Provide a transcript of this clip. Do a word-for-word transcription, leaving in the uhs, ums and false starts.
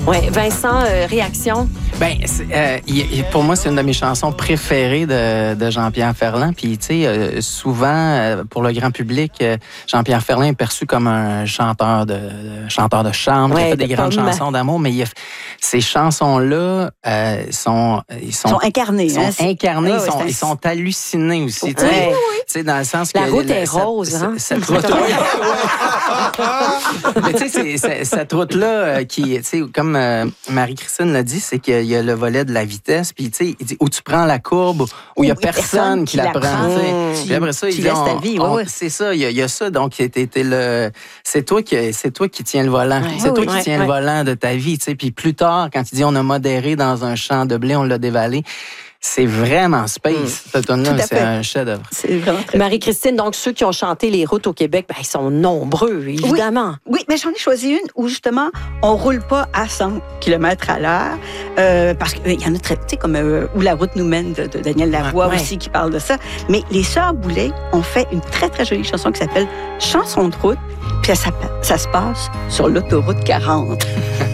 Oui, Vincent, euh, réaction? Ben, euh, il, pour moi, c'est une de mes chansons préférées de, de Jean-Pierre Ferland. Puis, tu sais, euh, souvent, euh, pour le grand public, euh, Jean-Pierre Ferland est perçu comme un chanteur de, de chanteur de chambre, ouais, qui a fait de des grandes pommes. chansons d'amour. Mais il a, ces chansons-là euh, sont, ils sont, sont incarnées. Sont hein, incarnées, oh, ils, sont, un... ils sont hallucinés aussi. Oui, tu sais, oui, oui. Tu sais, dans le sens La que... La route est rose, cette, hein? Cette route... Mais tu sais, c'est, cette route-là, euh, qui, tu sais, comme euh, Marie-Christine l'a dit, c'est qu'il y a le volet de la vitesse, puis tu sais, il dit où tu prends la courbe, où il n'y a personne, personne qui, qui la prend. Mmh. Puis après ça, tu il dit, laisses on, ta vie. on, ouais. C'est ça, il y, y a ça. Donc, t'es, t'es le, c'est, toi qui, c'est toi qui tiens le volant. Ouais, c'est oui, toi oui, qui ouais, tiens ouais. le volant de ta vie. Tu sais. Puis plus tard, quand il dit on a modéré dans un champ de blé, on l'a dévalé. C'est vraiment space, mmh. cette tune-là. C'est un chef-d'œuvre. C'est vraiment très Marie-Christine, donc ceux qui ont chanté les routes au Québec, ben, ils sont nombreux, évidemment. Oui, oui, mais j'en ai choisi une où, justement, on roule pas à cent kilomètres à l'heure. Euh, parce qu'il y en a très, tu sais, comme euh, Où la route nous mène de, de Daniel Lavoie ouais, aussi, ouais. qui parle de ça. Mais les Sœurs Boulay ont fait une très, très jolie chanson qui s'appelle Chanson de route. Puis ça, ça se passe sur l'autoroute quarante.